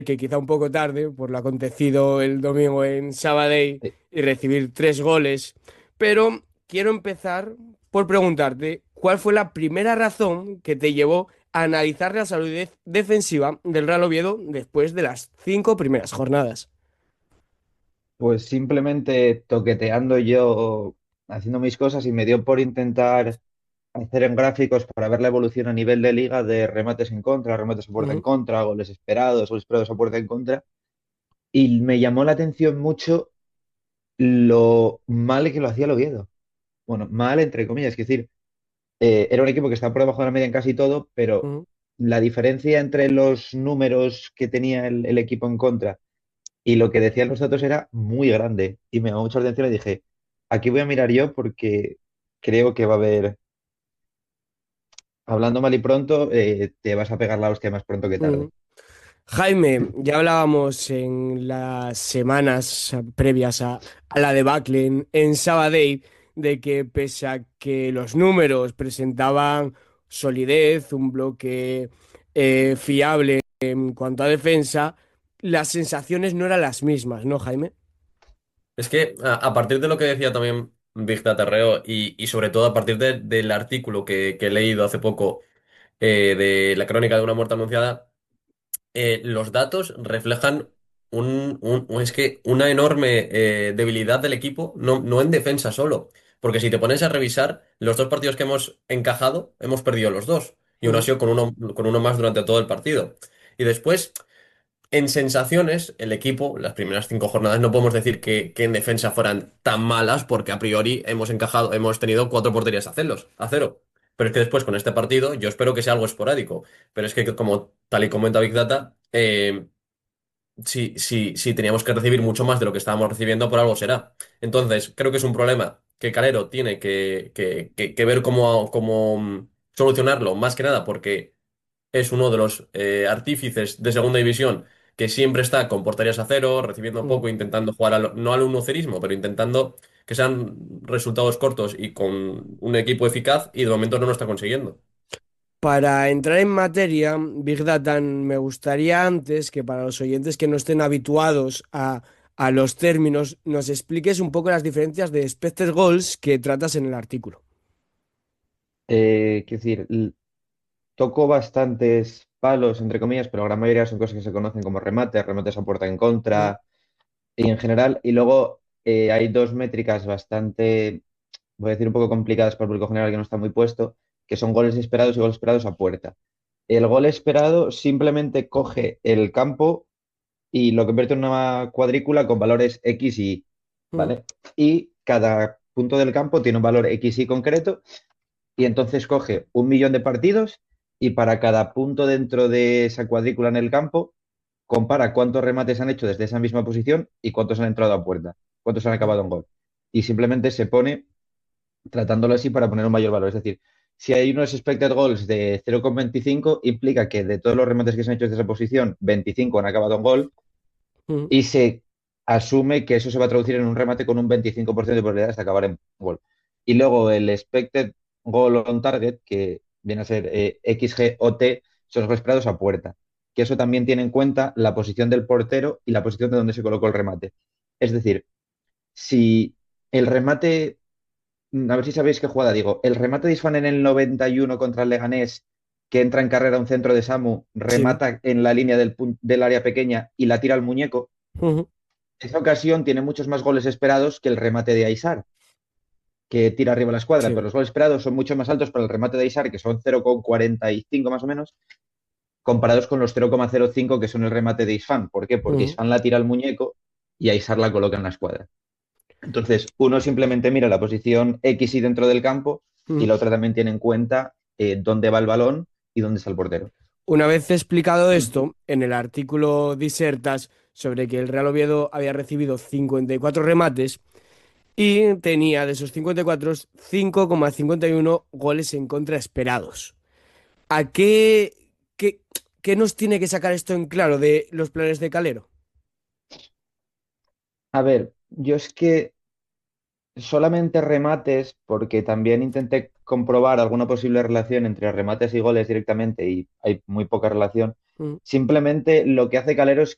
que quizá un poco tarde por lo acontecido el domingo en Sabadell Sí. y recibir 3 goles, pero quiero empezar por preguntarte cuál fue la primera razón que te llevó a analizar la salud defensiva del Real Oviedo después de las 5 primeras jornadas. Pues simplemente toqueteando yo, haciendo mis cosas y me dio por intentar hacer en gráficos para ver la evolución a nivel de liga de remates en contra, remates a puerta en Ujú. contra, goles esperados a puerta en contra. Y me llamó la atención mucho lo mal que lo hacía el Oviedo. Bueno, mal entre comillas, es decir, era un equipo que estaba por debajo de la media en casi todo, pero Ujú. la diferencia entre los números que tenía el equipo en contra y lo que decían los datos era muy grande. Y me llamó mucho la atención y dije, aquí voy a mirar yo porque creo que va a haber, hablando mal y pronto, te vas a pegar la hostia más pronto que tarde. Ujú. Jaime, ya hablábamos en las semanas previas a la debacle en Sabadell de que pese a que los números presentaban solidez, un bloque fiable en cuanto a defensa, las sensaciones no eran las mismas, ¿no, Jaime? Es que a partir de lo que decía también Big Data Reo y sobre todo a partir del artículo que he leído hace poco de la crónica de una muerte anunciada, los datos reflejan es que una enorme debilidad del equipo, no en defensa solo, porque si te pones a revisar, los dos partidos que hemos encajado, hemos perdido los dos, y uno ha Mm. sido con uno más durante todo el partido. Y después, en sensaciones, el equipo, las primeras 5 jornadas, no podemos decir que en defensa fueran tan malas, porque a priori hemos encajado, hemos tenido 4 porterías a cero. Pero es que después con este partido, yo espero que sea algo esporádico. Pero es que, como tal y comenta Big Data, si teníamos que recibir mucho más de lo que estábamos recibiendo, por algo será. Entonces, creo que es un problema que Calero tiene que ver cómo solucionarlo, más que nada porque es uno de los artífices de segunda división que siempre está con porterías a cero, recibiendo Mm. poco, intentando jugar no al unocerismo, pero intentando que sean resultados cortos y con un equipo eficaz, y de momento no lo está consiguiendo. Para entrar en materia, Big Data, me gustaría antes que para los oyentes que no estén habituados a los términos, nos expliques un poco las diferencias de expected goals que tratas en el artículo. Quiero decir, toco bastantes palos, entre comillas, pero la gran mayoría son cosas que se conocen como remates, remates a puerta en Mm. contra y en general. Y luego hay dos métricas bastante, voy a decir, un poco complicadas para el público general que no está muy puesto, que son goles esperados y goles esperados a puerta. El gol esperado simplemente coge el campo y lo convierte en una cuadrícula con valores X y Y, Mm. ¿vale? Y cada punto del campo tiene un valor X y concreto y entonces coge 1 millón de partidos y para cada punto dentro de esa cuadrícula en el campo compara cuántos remates han hecho desde esa misma posición y cuántos han entrado a puerta, cuántos han Mm. acabado en gol. Y simplemente se pone tratándolo así para poner un mayor valor. Es decir, si hay unos expected goals de 0,25, implica que de todos los remates que se han hecho desde esa posición, 25 han acabado en gol Mm. y se asume que eso se va a traducir en un remate con un 25% de probabilidades de acabar en gol. Y luego el expected goal on target, que viene a ser XG-OT, son los esperados a puerta. Que eso también tiene en cuenta la posición del portero y la posición de donde se colocó el remate. Es decir, si el remate, a ver si sabéis qué jugada digo, el remate de Isfan en el 91 contra el Leganés, que entra en carrera un centro de Samu, Sí. remata en la línea del área pequeña y la tira al muñeco, Ujú. esa ocasión tiene muchos más goles esperados que el remate de Aisar, que tira arriba la escuadra, pero Sí. los goles esperados son mucho más altos para el remate de Aisar, que son 0,45 más o menos, comparados con los 0,05 que son el remate de Isfan. ¿Por qué? Porque Ujú. Isfan la tira al muñeco y Aisar la coloca en la escuadra. Entonces, uno simplemente mira la posición X y dentro del campo y Ujú. la otra también tiene en cuenta dónde va el balón y dónde está el portero. Una vez explicado esto, en el artículo disertas sobre que el Real Oviedo había recibido 54 remates y tenía de esos 54 5,51 goles en contra esperados. ¿A qué, qué nos tiene que sacar esto en claro de los planes de Calero? A ver, yo es que solamente remates, porque también intenté comprobar alguna posible relación entre remates y goles directamente y hay muy poca relación. Mm. Simplemente lo que hace Calero es